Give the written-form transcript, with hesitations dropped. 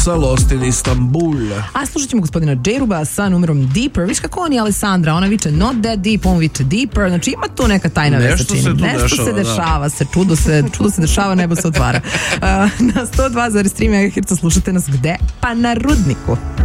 sa Lost in Istanbul. A slušat ćemo gospodina J-Ruba sa numerom Deeper. Viš kako on i Alessandra, ona viče not that deep, on viče deeper. Znači ima tu neka tajna veza čini. Nešto se dešava, čudo se dešava, nebo se otvara. Na 102,3 MHz slušate nas gde? Pa na Rudniku.